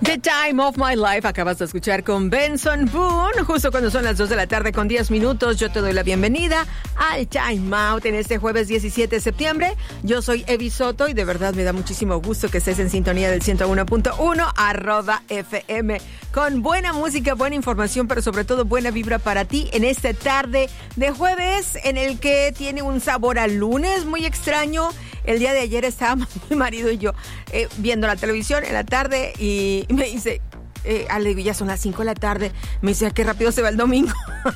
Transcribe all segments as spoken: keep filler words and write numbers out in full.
The Time of My Life, acabas de escuchar con Benson Boone, justo cuando son las dos de la tarde con diez minutos. Yo te doy la bienvenida al Time Out en este jueves diecisiete de septiembre. Yo soy Evi Soto y de verdad me da muchísimo gusto que estés en sintonía del ciento uno punto uno arroba F M con buena música, buena información, pero sobre todo buena vibra para ti en esta tarde de jueves en el que tiene un sabor a lunes muy extraño. El día de ayer estábamos mi marido y yo eh, viendo la televisión en la tarde y me dice, eh, Ale, ya son las cinco de la tarde. Me dice, qué rápido se va el domingo.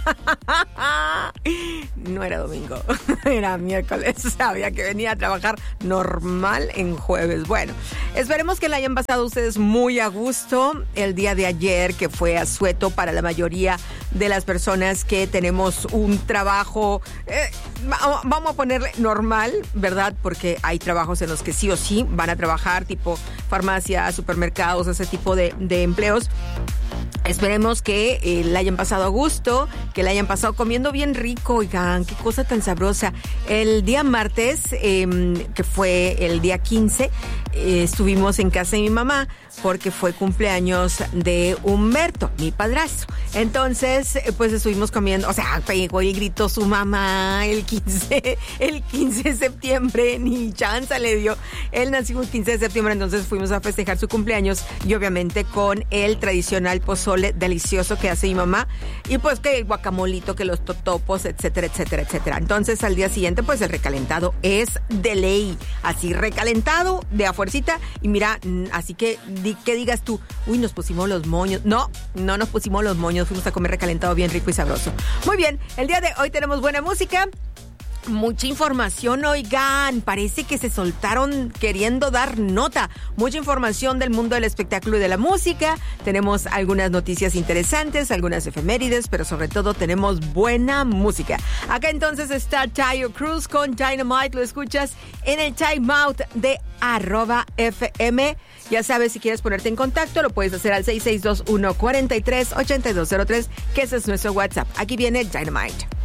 No era domingo, era miércoles. Sabía que venía a trabajar normal en jueves. Bueno, esperemos que la hayan pasado ustedes muy a gusto el día de ayer, que fue asueto para la mayoría de las personas que tenemos un trabajo, eh, vamos a ponerle normal, ¿verdad? Porque hay trabajos en los que sí o sí van a trabajar, tipo farmacia, supermercados, ese tipo de, de empleos. Esperemos que eh, la hayan pasado a gusto, que la hayan pasado comiendo bien rico. Oigan, qué cosa tan sabrosa. El día martes, eh, que fue el día quince, eh, estuvimos en casa de mi mamá porque fue cumpleaños de Humberto, mi padrastro. Entonces, pues estuvimos comiendo, o sea, pegó y gritó su mamá el quince, el quince de septiembre, ni chance le dio. Él nació el quince de septiembre, entonces fuimos a festejar su cumpleaños y obviamente con el tradicional pozole delicioso que hace mi mamá y pues que el guacamolito, que los totopos, etcétera, etcétera, etcétera. Entonces al día siguiente pues el recalentado es de ley, así recalentado de a fuercita y mira, así que di, que digas tú, uy, nos pusimos los moños. No, no nos pusimos los moños, fuimos a comer recalentado bien rico y sabroso. Muy bien, el día de hoy tenemos buena música. Mucha información, oigan, parece que se soltaron queriendo dar nota. Mucha información del mundo del espectáculo y de la música. Tenemos algunas noticias interesantes, algunas efemérides, pero sobre todo tenemos buena música. Acá entonces está Taio Cruz con Dynamite, lo escuchas en el Time Out de arroba F M. Ya sabes, si quieres ponerte en contacto, lo puedes hacer al seis seis dos uno, cuatro tres, ocho dos cero tres, que ese es nuestro WhatsApp. Aquí viene Dynamite.